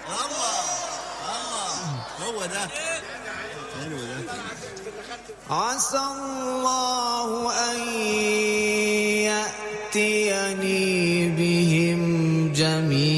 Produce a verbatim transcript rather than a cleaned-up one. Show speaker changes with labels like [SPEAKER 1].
[SPEAKER 1] الله الله هو ده حلو ده.
[SPEAKER 2] عسى الله أن يأتيني بهم جميعا